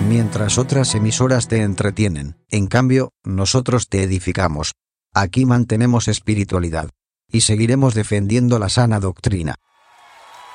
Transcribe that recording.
mientras otras emisoras te entretienen. En cambio, nosotros te edificamos. Aquí mantenemos espiritualidad. Y seguiremos defendiendo la sana doctrina.